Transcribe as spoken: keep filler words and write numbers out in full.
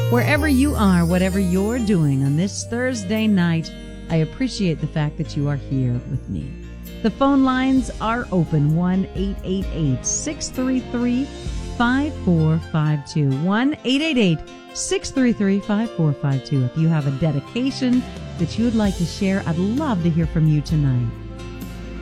Wherever you are, whatever you're doing on this Thursday night, I appreciate the fact that you are here with me. The phone lines are open, one eight eight eight, six three three, five four five two, one eight eight eight, six three three, five four five two. If you have a dedication that you would like to share, I'd love to hear from you tonight.